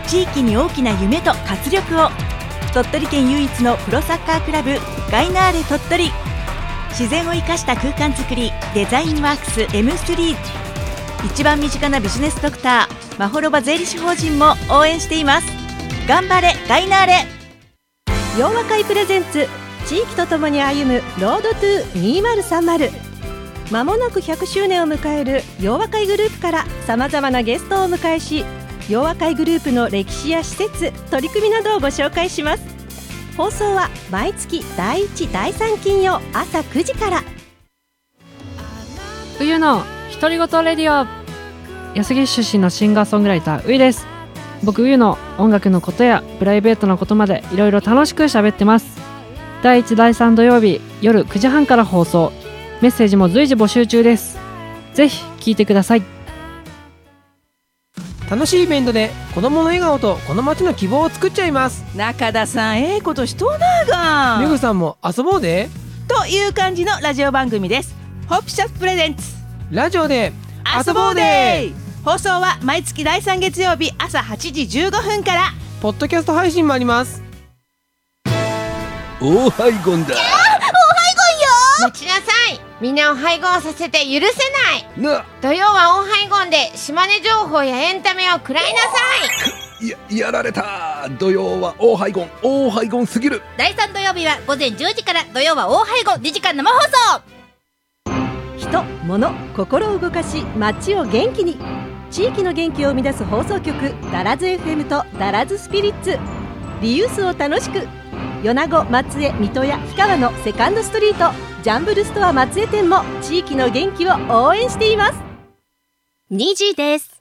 地域に大きな夢と活力を。鳥取県唯一のプロサッカークラブガイナーレ鳥取。自然を生かした空間づくりデザインワークス M3。 一番身近なビジネスドクターまほろば税理士法人も応援しています。頑張れガイナーレ。 洋和会プレゼンツ、地域とともに歩むロードトゥ2030。まもなく100周年を迎える洋和会グループからさまざまなゲストをお迎えし、洋和会グループの歴史や施設、取り組みなどをご紹介します。放送は毎月第1、第3金曜朝9時から。 冬の独り言レディオ。安来出身のシンガーソングライターういです。僕冬の音楽のことやプライベートなことまでいろいろ楽しく喋ってます。第1、第3土曜日夜9時半から放送。メッセージも随時募集中です。ぜひ聞いてください。 楽しいイベントで子供の笑顔とこの街の希望を作っちゃいます。 中田さん、ええことしとうながめぐさんも遊ぼうでという感じのラジオ番組です。ホップシャッププレゼンツラジオで遊ぼうで。 放送は毎月第3月曜日朝8時15分から。 ポッドキャスト配信もあります。 オーハイゴンだ。 待ちなさい。みんなを配合させて許せないな。 土曜はオーハイゴンで島根情報やエンタメを食らいなさい。やられた。土曜はオーハイゴンすぎる。 第3土曜日は午前10時から。土曜はオーハイゴン2時間生放送。 人、物、心を動かし街を元気に。地域の元気を生み出す放送局ダラズ FM とダラズスピリッツ。リユースを楽しく。米子、松江、水戸や氷川のセカンドストリート、ジャンブルストア松江店も地域の元気を応援しています。 2時です。